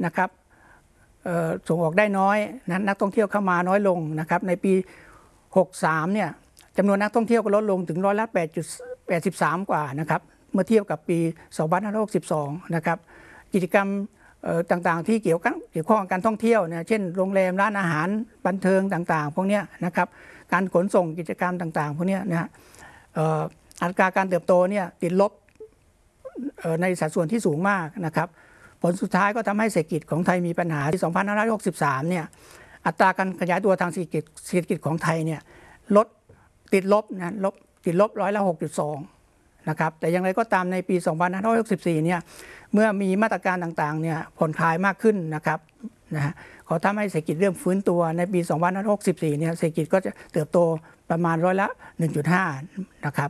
นะครับส่งออกได้น้อยนักท่องเที่ยวเข้ามาน้อยลงนะครับในปี63เนี่ยจำนวนนักท่องเที่ยวก็ลดลงถึง8.83กว่านะครับเมื่อเทียบกับปี2562นะครับกิจกรรมต่างๆที่เกี่ยวข้องกับการท่องเที่ยวเนี่ยเช่นโรงแรมร้านอาหารบันเทิงต่างๆพวกนี้นะครับการขนส่งกิจกรรมต่างๆพวกนี้นะฮะอัตราการเติบโตเนี่ยติดลบในสัดส่วนที่สูงมากนะครับผลสุดท้ายก็ทำให้เศรษฐกิจของไทยมีปัญหาที่2563เนี่ยอัตราการขยายตัวทางเศรษฐกิจของไทยเนี่ยติดลบ6.2นะครับแต่อย่างไรก็ตามในปี2564เนี่ยเมื่อมีมาตรการต่างๆเนี่ยผ่อนคลายมากขึ้นนะครับเขาทำให้เศรษฐกิจเริ่มฟื้นตัวในปี2564เนี่ยเศรษฐกิจก็จะเติบโตประมาณ1.5นะครับ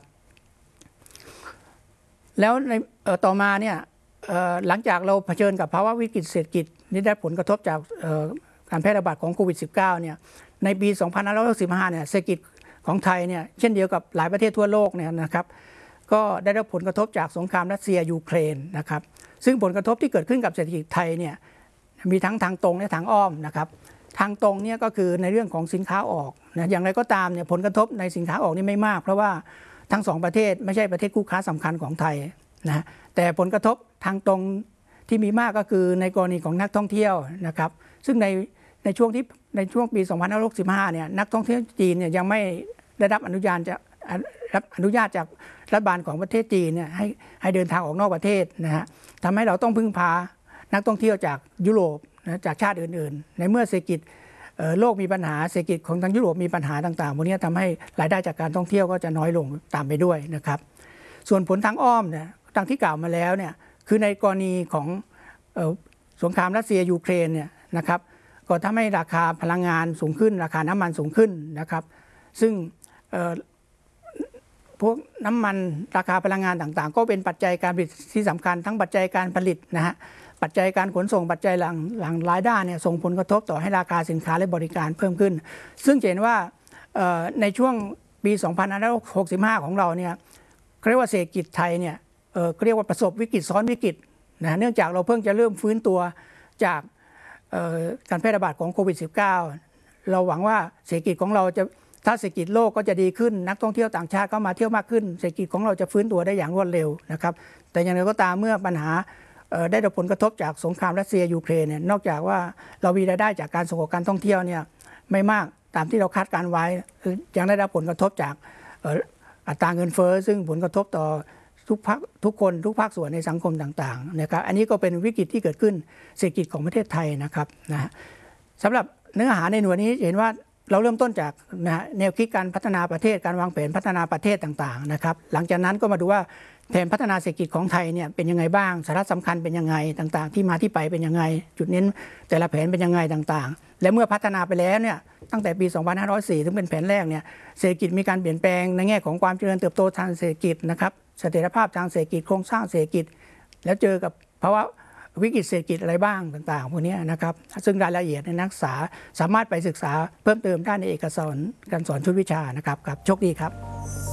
แล้วในต่อมาเนี่ยหลังจากเราเผชิญกับภาวะวิกฤตเศรษฐกิจที่ได้ผลกระทบจากการแพร่ระบาดของโควิด -19 เนี่ยในปี2565เนี่ยเศรษฐกิจของไทยเนี่ยเช่นเดียวกับหลายประเทศทั่วโลกเนี่ยนะครับก็ได้รับผลกระทบจากสงครามรัสเซียยูเครนนะครับซึ่งผลกระทบที่เกิดขึ้นกับเศรษฐกิจไทยเนี่ยมีทั้งทางตรงและทางอ้อมนะครับทางตรงเนี่ยก็คือในเรื่องของสินค้าออกนะอย่างไรก็ตามเนี่ยผลกระทบในสินค้าออกนี่ไม่มากเพราะว่าทั้งสองประเทศไม่ใช่ประเทศคู่ค้าสำคัญของไทยนะแต่ผลกระทบทางตรงที่มีมากก็คือในกรณีของนักท่องเที่ยวนะครับซึ่งในช่วงปี2565เนี่ยนักท่องเที่ยวจีนเนี่ยยังไม่ได้รับอนุญาตจากรัฐบาลของประเทศจีนเนี่ยให้เดินทางออกนอกประเทศนะฮะทำให้เราต้องพึ่งพานักท่องเที่ยวจากยุโรปนะจากชาติอื่นๆในเมื่อเศรษฐกิจโลกมีปัญหาเศรษฐกิจของทางยุโรปมีปัญหาต่างๆพวกนี้ทำให้รายได้จากการท่องเที่ยวก็จะน้อยลงตามไปด้วยนะครับส่วนผลทางอ้อมเนี่ยดังที่กล่าวมาแล้วเนี่ยคือในกรณีของสงครามรัสเซียยูเครนเนี่ยนะครับก็ทำให้ราคาพลังงานสูงขึ้นราคาน้ำมันสูงขึ้นนะครับซึ่งพวกน้ำมันราคาพลังงานต่างๆก็เป็นปัจจัยการผลิตที่สำคัญทั้งปัจจัยการผลิตนะฮะปัจจัยการขนส่งปัจจัยหลังรายได้เนี่ยส่งผลกระทบต่อให้ราคาสินค้าและบริการเพิ่มขึ้นซึ่งเห็นว่าในช่วงปี2565ของเราเนี่ยเรียกว่าเศรษฐกิจไทยเนี่ยเรียกว่าประสบวิกฤตซ้อนวิกฤตนะเนื่องจากเราเพิ่งจะเริ่มฟื้นตัวจากการแพร่ระบาดของโควิด -19 เราหวังว่าเศรษฐกิจของเราจะถ้าเศรษฐกิจโลกก็จะดีขึ้นนักท่องเที่ยวต่างชาติก็มาเที่ยวมากขึ้นเศรษฐกิจของเราจะฟื้นตัวได้อย่างรวดเร็วนะครับแต่อย่างไรก็ตามเมื่อปัญหาได้รับผลกระทบจากสงครามรัสเซียยูเครนเนี่ยนอกจากว่าเรามีรายได้จากการส่งออกการท่องเที่ยวเนี่ยไม่มากตามที่เราคาดการไว้ยังได้รับผลกระทบจากอัตราเงินเฟ้อซึ่งผลกระทบต่อทุกคนทุกภาคส่วนในสังคมต่างๆนะครับอันนี้ก็เป็นวิกฤตที่เกิดขึ้นเศรษฐกิจของประเทศไทยนะครับนะสำหรับเนื้อหาในหน่วยนี้เห็นว่าเราเริ่มต้นจากแนวคิดการพัฒนาประเทศการวางแผนพัฒนาประเทศต่างๆนะครับหลังจากนั้นก็มาดูว่าแผนพัฒนาเศรษฐกิจของไทยเนี่ยเป็นยังไงบ้างสาระสำคัญเป็นยังไงต่างๆที่มาที่ไปเป็นยังไงจุดเน้นแต่ละแผนเป็นยังไงต่างๆและเมื่อพัฒนาไปแล้วเนี่ยตั้งแต่ปี2504ถึงเป็นแผนแรกเนี่ยเศรษฐกิจมีการเปลี่ยนแปลงในแง่ของความเจริญเติบโตทางเศรษฐกิจนะครับเสถียรภาพทางเศรษฐกิจโครงสร้างเศรษฐกิจแล้วเจอกับภาวะวิกฤตเศรษฐกิจอะไรบ้างต่างๆพวกนี้นะครับซึ่งรายละเอียดในนักศึกษาสามารถไปศึกษาเพิ่มเติมได้ในเอกสารการสอนชุดวิชานะครับโชคดีครับ